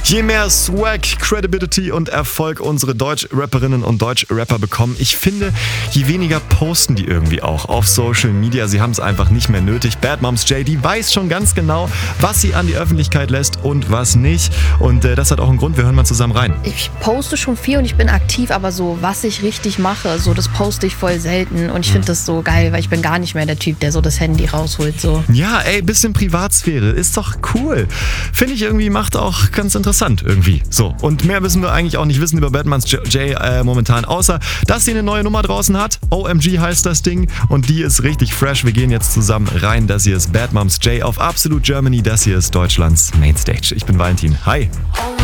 Je mehr Swag, Credibility und Erfolg unsere Deutsch-Rapperinnen und Deutsch-Rapper bekommen, ich finde, je weniger posten die irgendwie auch auf Social Media. Sie haben es einfach nicht mehr nötig. Bad Moms J, die weiß schon ganz genau, was sie an die Öffentlichkeit lässt und was nicht. Und das hat auch einen Grund. Wir hören mal zusammen rein. Ich poste schon viel und ich bin aktiv, aber so, was ich richtig mache, so das poste ich voll selten. Und ich finde das so geil, weil ich bin gar nicht mehr der Typ, der so das Handy rausholt. So. Ja, ey, bisschen Privatsphäre. Ist doch cool. Finde ich irgendwie, macht auch ganz interessant irgendwie. So, und mehr müssen wir eigentlich auch nicht wissen über Bad Moms J momentan, außer, dass sie eine neue Nummer draußen hat. OMG heißt das Ding und die ist richtig fresh. Wir gehen jetzt zusammen rein. Das hier ist Bad Moms J auf Absolute Germany. Das hier ist Deutschlands Mainstage. Ich bin Valentin. Hi.